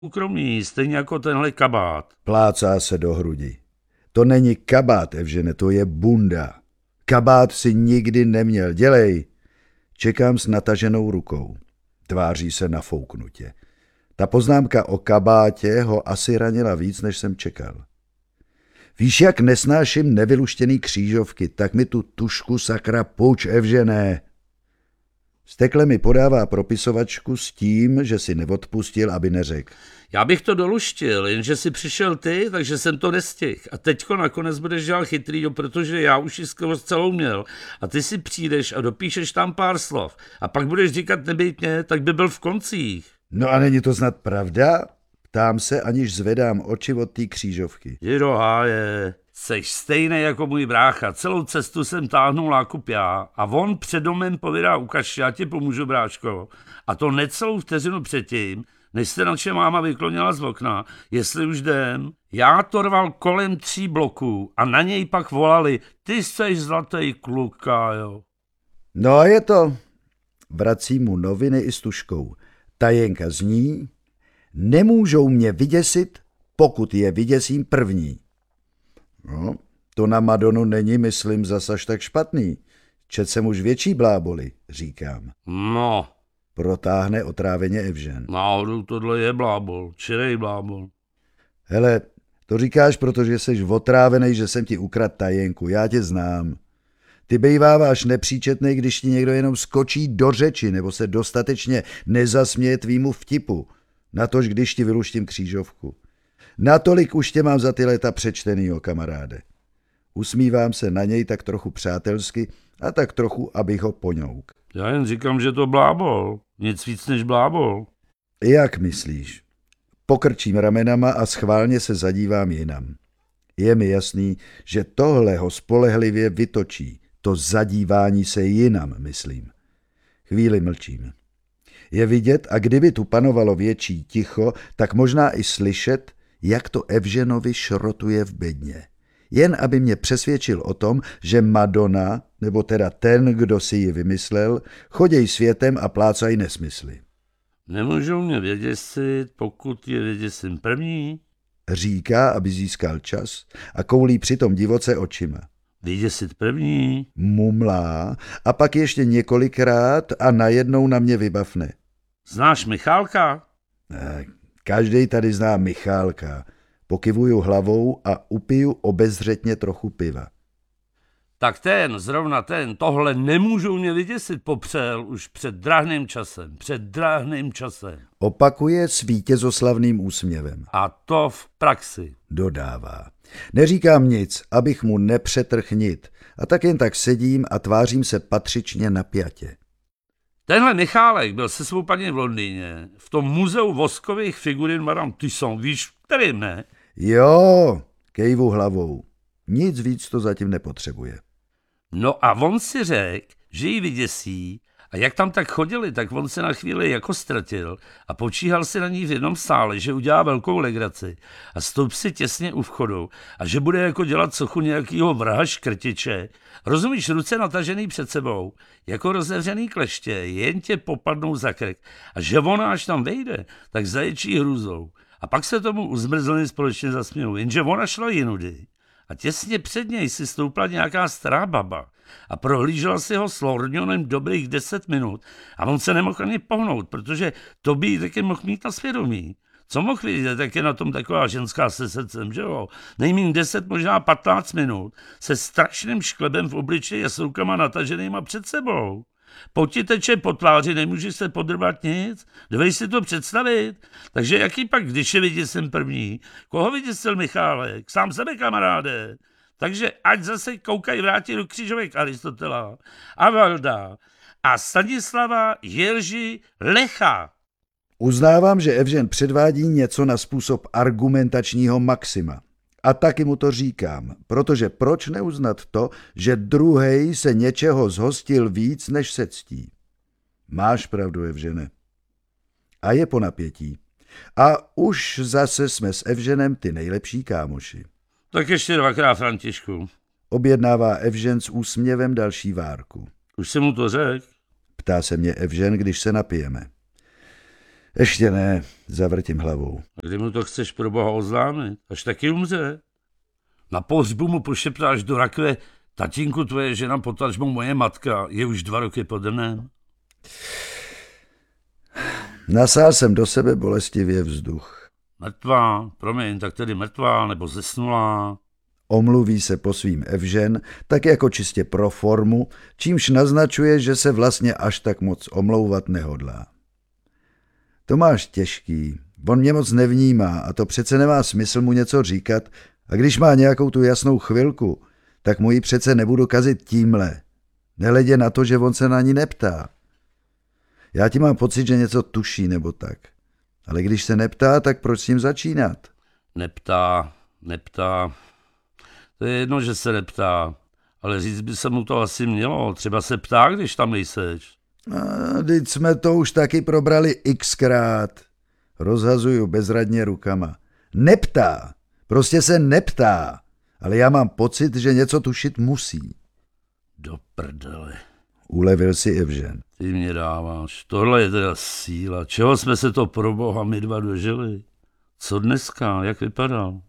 soukromí, stejně jako tenhle kabát. Plácá se do hrudi. To není kabát, Evžene, to je bunda. Kabát si nikdy neměl, dělej. Čekám s nataženou rukou. Tváří se nafouknutě. Ta poznámka o kabátě ho asi ranila víc, než jsem čekal. Víš, jak nesnáším nevyluštěný křížovky, tak mi tu tušku sakra puč, Evžené. Stekle mi podává propisovačku s tím, že si neodpustil, aby neřekl. Já bych to doluštil, jenže si přišel ty, takže jsem to nestihl. A teďko nakonec budeš dělat chytrýho, protože já už ji skoro celou měl. A ty si přijdeš a dopíšeš tam pár slov. A pak budeš říkat nebejtně, tak by byl v koncích. No a není to snad pravda? Ptám se, aniž zvedám oči od té křížovky. Jiro háje, seš stejný jako můj brácha. Celou cestu jsem táhnul nákup já a on před domem povídá ukaž, já ti pomůžu, bráško. A to necelou vteřinu předtím, než se naše máma vyklonila z okna, jestli už jdem. Já to rval kolem 3 bloků a na něj pak volali, ty seš zlatý kluka, jo. No a je to. Vrací mu noviny i s tuškou. Tajenka zní, nemůžou mě vyděsit, pokud je vyděsím první. No, to na Madonu není, myslím, zas až tak špatný. Čet jsem už větší bláboli, říkám. No. Protáhne otráveně Evžen. Náhodou tohle je blábol, čirej blábol. Hele, to říkáš, protože jsi otrávenej, že jsem ti ukradl tajenku, já tě znám. Ty bejváváš nepříčetnej, když ti někdo jenom skočí do řeči nebo se dostatečně nezasměje tvýmu vtipu, natož když ti vyluštím křížovku. Natolik už tě mám za ty léta přečtenýho, kamaráde. Usmívám se na něj tak trochu přátelsky a tak trochu, abych ho poňouk. Já jen říkám, že to blábol, nic víc než blábol. Jak myslíš? Pokrčím ramenama a schválně se zadívám jinam. Je mi jasný, že tohle ho spolehlivě vytočí. To zadívání se jinam, myslím. Chvíli mlčím. Je vidět, a kdyby tu panovalo větší ticho, tak možná i slyšet, jak to Evženovi šrotuje v bedně. Jen aby mě přesvědčil o tom, že Madonna, nebo teda ten, kdo si ji vymyslel, choděj světem a plácají nesmysly. Nemůžou mě vyděsit, pokud je vyděsím první. Říká, aby získal čas a koulí přitom divoce očima. Vyděsit první. Mumlá a pak ještě několikrát a najednou na mě vybavne. Znáš Michálka? Každej tady zná Michálka. Pokyvuju hlavou a upiju obezřetně trochu piva. Tak ten, zrovna ten, tohle nemůžou mě vyděsit, popřel už před drahným časem. Opakuje s vítězoslavným úsměvem. A to v praxi. Dodává. Neříkám nic, abych mu nepřetrhl nit. A tak jen tak sedím a tvářím se patřičně napjatě. Tenhle Michálek byl se svou paní v Londýně, v tom muzeu voskových figurin Madame Tussauds, víš, kterým ne? Jo, kejvu hlavou. Nic víc to zatím nepotřebuje. No a on si řekl, že ji vyděsí, a jak tam tak chodili, tak on se na chvíli jako ztratil a počíhal si na ní v jednom sále, že udělá velkou legraci a stoup si těsně u vchodu a že bude jako dělat sochu nějakýho vrha škrtiče. Rozumíš, ruce natažený před sebou, jako rozevřený kleště, jen tě popadnou za krk a že ona až tam vejde, tak zaječí hrůzou. A pak se tomu uzmrzleni společně zasmějou, jenže ona šla jinudy. A těsně před něj si stoupla nějaká stará baba a prohlížela si ho s lorňonem dobrých 10 minut a on se nemohl ani pohnout, protože to by jí taky mohl mít na svědomí. Co mohl vidět, tak je na tom taková ženská se srdcem, že jo? Nejmín 10, možná 15 minut se strašným šklebem v obličeji a s rukama nataženýma před sebou. Poti teče po tváři, nemůžeš se podrbat nic, dovej si to představit. Takže jaký pak, když je vyděsil první? Koho vyděsil Michálek? Sám sebe, kamaráde. Takže ať zase koukají vrátí do křížovek Aristotela a Valda a Stanislava Jirži Lecha. Uznávám, že Evžen předvádí něco na způsob argumentačního maxima. A taky mu to říkám, protože proč neuznat to, že druhej se něčeho zhostil víc, než se ctí. Máš pravdu, Evžene. A je po napětí. A už zase jsme s Evženem ty nejlepší kámoši. Tak ještě 2krát, Františku. Objednává Evžen s úsměvem další várku. Už jsem mu to řekl? Ptá se mě Evžen, když se napijeme. Ještě ne, zavrtím hlavou. Kdy mu to chceš pro boha oznámit? Až taky umře. Na pohřbu mu pošeptáš do rakve: tatínku, tvoje žena, potažmo moje matka, je už 2 roky pode mnem. Nasál jsem do sebe bolestivě vzduch. Mrtvá, promiň, tak tedy mrtvá nebo zesnulá. Omluví se po svým Evžen, tak jako čistě pro formu, čímž naznačuje, že se vlastně až tak moc omlouvat nehodlá. To máš těžký, on mě moc nevnímá a to přece nemá smysl mu něco říkat, a když má nějakou tu jasnou chvilku, tak mu ji přece nebudu kazit tímhle. Nehledě na to, že on se na ní neptá. Já ti mám pocit, že něco tuší nebo tak. Ale když se neptá, tak proč s ním začínat? Neptá. To je jedno, že se neptá, ale říct by se mu to asi mělo. Třeba se ptá, když tam nejseš. Teď jsme to už taky probrali xkrát. Rozhazuju bezradně rukama. Neptá. Prostě se neptá. Ale já mám pocit, že něco tušit musí. Do prdele. Ulevil si Evžen. Ty mě dáváš. Tohle je teda síla. Čeho jsme se to pro boha my dva dožili? Co dneska? Jak vypadal?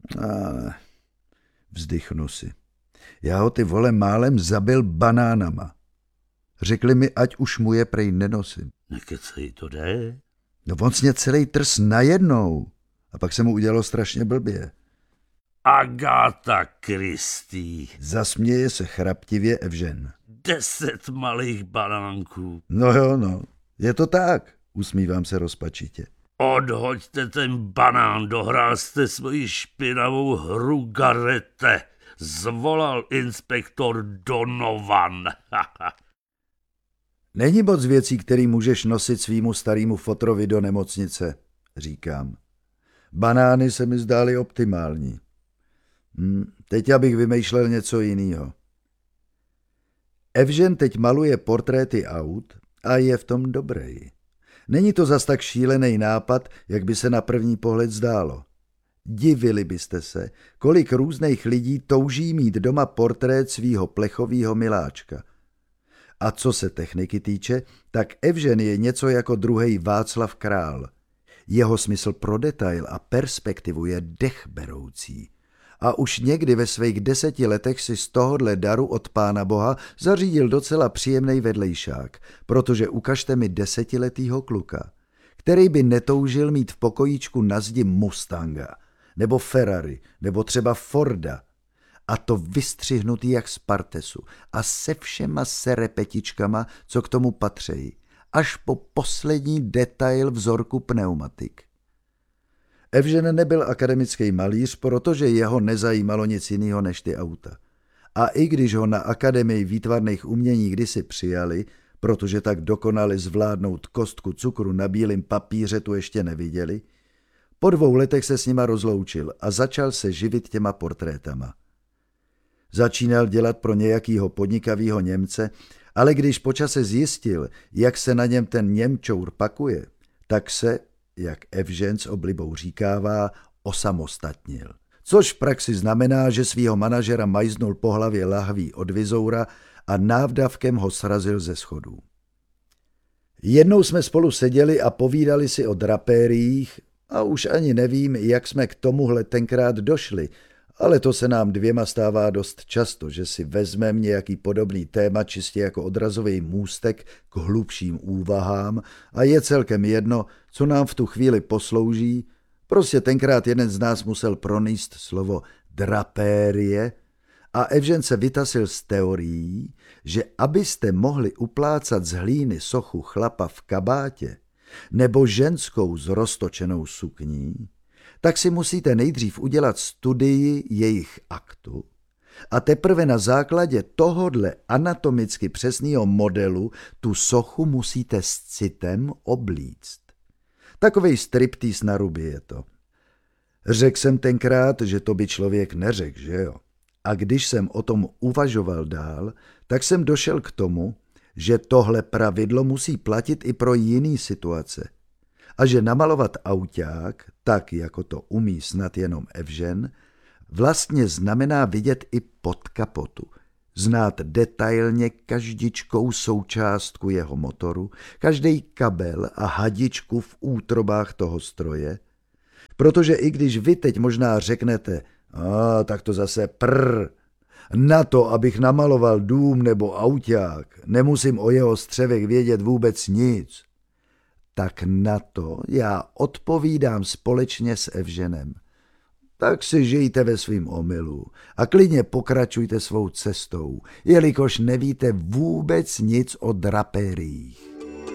Vzdychnu si. Já ho ty vole málem zabil banánama. Řekli mi, ať už mu je prej nenosím. Nekecej, to jde? No on sně celý trs najednou. A pak se mu udělalo strašně blbě. Agáta Kristý. Zasměje se chraptivě Evžen. 10 malých banánků. No jo, no. Je to tak, usmívám se rozpačitě. Odhoďte ten banán, dohrál jste svoji špinavou hru, Garete. Zvolal inspektor Donovan. Není moc věcí, který můžeš nosit svýmu starýmu fotrovi do nemocnice, říkám. Banány se mi zdály optimální. Teď abych vymýšlel něco jiného. Evžen teď maluje portréty aut a je v tom dobrý. Není to zas tak šílený nápad, jak by se na první pohled zdálo. Divili byste se, kolik různých lidí touží mít doma portrét svýho plechovýho miláčka. A co se techniky týče, tak Evžen je něco jako druhej Václav Král. Jeho smysl pro detail a perspektivu je dechberoucí. A už někdy ve svých 10 letech si z tohohle daru od Pána Boha zařídil docela příjemnej vedlejšák, protože ukažte mi 10letýho kluka, který by netoužil mít v pokojíčku na zdi Mustanga, nebo Ferrari, nebo třeba Forda, a to vystřihnutý jak z partesu a se všema serepetičkama, co k tomu patří, až po poslední detail vzorku pneumatik. Evžen nebyl akademický malíř, protože jeho nezajímalo nic jiného než ty auta. A i když ho na Akademii výtvarných umění kdysi přijali, protože tak dokonale zvládnout kostku cukru na bílém papíře tu ještě neviděli, po 2 letech se s nima rozloučil a začal se živit těma portrétama. Začínal dělat pro nějakýho podnikavýho Němce, ale když po čase zjistil, jak se na něm ten Němčour pakuje, tak se, jak Evžen s oblibou říkává, osamostatnil. Což v praxi znamená, že svýho manažera majznul po hlavě lahví od vizoura a návdavkem ho srazil ze schodů. Jednou jsme spolu seděli a povídali si o drapériích a už ani nevím, jak jsme k tomuhle tenkrát došli, ale to se nám 2 stává dost často, že si vezmeme nějaký podobný téma čistě jako odrazový můstek k hlubším úvahám a je celkem jedno, co nám v tu chvíli poslouží. Prostě tenkrát jeden z nás musel pronést slovo drapérie a Evžen se vytasil z teorií, že abyste mohli uplácat z hlíny sochu chlapa v kabátě nebo ženskou s roztočenou sukní, tak si musíte nejdřív udělat studii jejich aktu a teprve na základě tohodle anatomicky přesného modelu tu sochu musíte s citem oblíct. Takovej striptýz na ruby je to. Řekl jsem tenkrát, že to by člověk neřekl, že jo? A když jsem o tom uvažoval dál, tak jsem došel k tomu, že tohle pravidlo musí platit i pro jiný situace. A že namalovat auták, tak jako to umí snad jenom Evžen, vlastně znamená vidět i pod kapotu. znát detailně každičkou součástku jeho motoru, každý kabel a hadičku v útrobách toho stroje, protože i když vy teď možná řeknete, tak to zase na to, abych namaloval dům nebo auták, nemusím o jeho střevech vědět vůbec nic, tak na to já odpovídám společně s Evženem. Tak si žijte ve svým omylu a klidně pokračujte svou cestou, jelikož nevíte vůbec nic o drapériích.